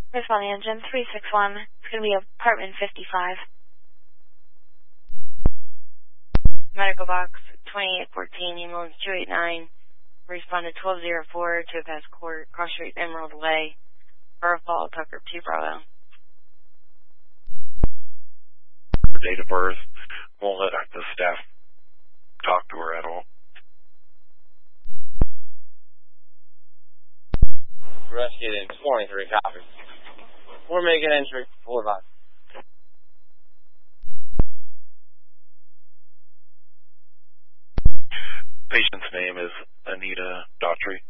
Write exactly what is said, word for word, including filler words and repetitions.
Respond the engine three six one. It's going to be apartment fifty-five. Medical box twenty-eight fourteen, ambulance two eight nine. Respond to twelve oh four, Topaz Court, Cross Street, Emerald Way, Burfall, Tucker, two Bravo. Her date of birth, won't let the staff talk to her at all. Rescue in twenty-three, copy. We're making entry, four five. Patient's name is Anita Daughtry.